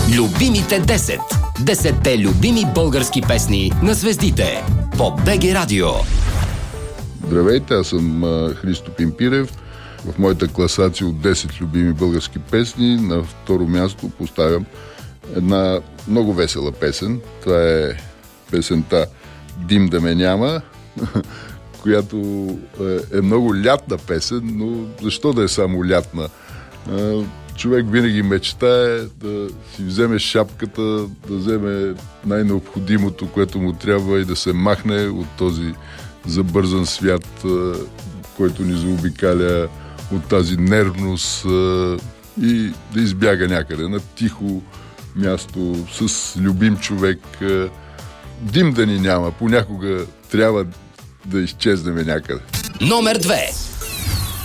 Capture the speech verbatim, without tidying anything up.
Любимите десет. Десетте любими български песни на звездите по БГ Радио. Здравейте, аз съм а, Христо Пимпирев. В моята класация от десет любими български песни на второ място поставям една много весела песен. Това е песента "Дим да ме няма", която е, е много лятна песен, но защо да е само лятна? А, човек винаги мечтае да си вземе шапката, да вземе най-необходимото, което му трябва и да се махне от този забързан свят, който ни заобикаля, от тази нервност и да избяга някъде на тихо място с любим човек. Дим да ни няма, понякога трябва да изчезнем някъде. Номер две.